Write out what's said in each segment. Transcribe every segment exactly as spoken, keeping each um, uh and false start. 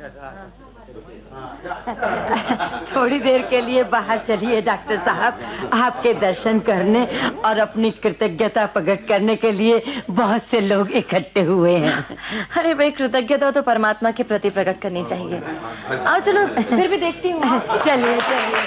थोड़ी देर के लिए बाहर चलिए डॉक्टर साहब, आपके दर्शन करने और अपनी कृतज्ञता प्रकट करने के लिए बहुत से लोग इकट्ठे हुए हैं। अरे भाई, कृतज्ञता तो परमात्मा के प्रति प्रकट करनी चाहिए। आओ चलो, फिर भी देखती हूँ। चलिए चलिए।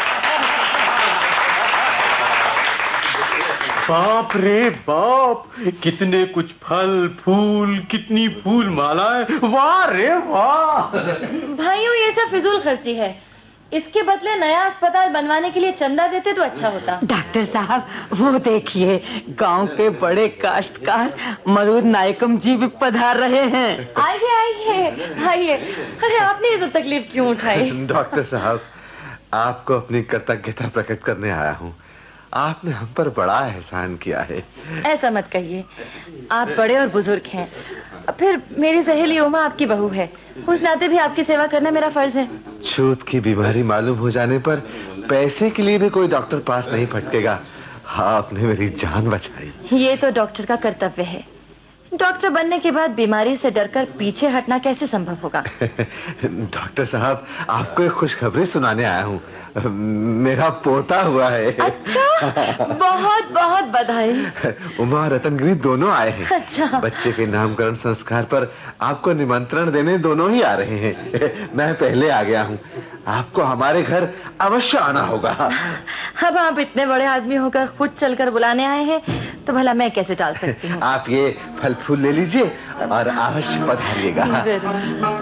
बाप रे बाप, कितने कुछ फल फूल, कितनी फूल मालाएं, वाह रे वाह। भाइयों, ये सब फिजूल खर्ची है। इसके बदले नया अस्पताल बनवाने के लिए चंदा देते तो अच्छा होता। डॉक्टर साहब, वो देखिए, गांव के बड़े काश्तकार मरूद नायकम जी भी पधार रहे हैं। आइए आइए आइए। अरे आपने ये तो तकलीफ क्यों उठाई? डॉक्टर साहब, आपको अपनी कृतज्ञता प्रकट करने आया हूँ। आपने हम पर बड़ा एहसान किया है। ऐसा मत कहिए, आप बड़े और बुजुर्ग हैं। फिर मेरी सहेली उमा आपकी बहू है, उस नाते भी आपकी सेवा करना मेरा फर्ज है। छूत की बीमारी मालूम हो जाने पर पैसे के लिए भी कोई डॉक्टर पास नहीं फटकेगा। आपने मेरी जान बचाई। ये तो डॉक्टर का कर्तव्य है। डॉक्टर बनने के बाद बीमारी से डरकर पीछे हटना कैसे संभव होगा? डॉक्टर साहब, आपको एक खुशखबरी सुनाने आया हूँ। मेरा पोता हुआ है। अच्छा, बहुत बहुत बधाई। उमा रतनगिरी दोनों आए हैं। अच्छा। बच्चे के नामकरण संस्कार पर आपको निमंत्रण देने दोनों ही आ रहे हैं। मैं पहले आ गया हूँ। आपको हमारे घर अवश्य आना होगा। अब आप इतने बड़े आदमी होकर खुद चलकर बुलाने आए हैं, तो भला मैं कैसे टाल सकती हूँ? आप ये फल फूल ले लीजिए और अवश्य पधारिएगा।